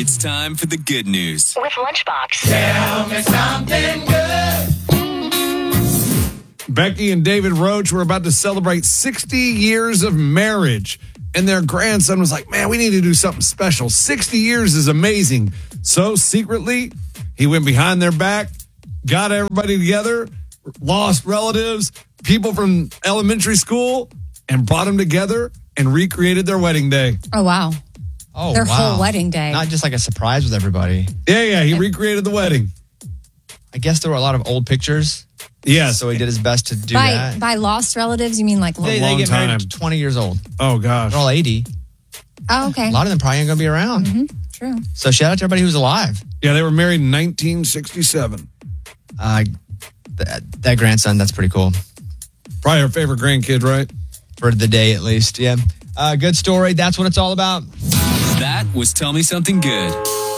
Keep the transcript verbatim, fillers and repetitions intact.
It's time for the good news with Lunchbox. Tell me something good. Becky and David Roach were about to celebrate sixty years of marriage. And their grandson was like, man, we need to do something special. sixty years is amazing. So secretly, he went behind their back, got everybody together, lost relatives, people from elementary school, and brought them together and recreated their wedding day. Oh, wow. Oh, Their wow. whole wedding day. Not just like a surprise with everybody. Yeah, yeah, he recreated the wedding. I guess there were a lot of old pictures. Yes. So he did his best to do by, that. By lost relatives, you mean like... They, long they get time. married twenty years old. Oh, gosh. They're all eighty. Oh, okay. A lot of them probably ain't going to be around. Mm-hmm. True. So shout out to everybody who's alive. Yeah, they were married in nineteen sixty-seven. Uh, that, that grandson, that's pretty cool. Probably our favorite grandkid, right? For the day, at least. Yeah. Uh, good story. That's what it's all about. That was Tell Me Something Good.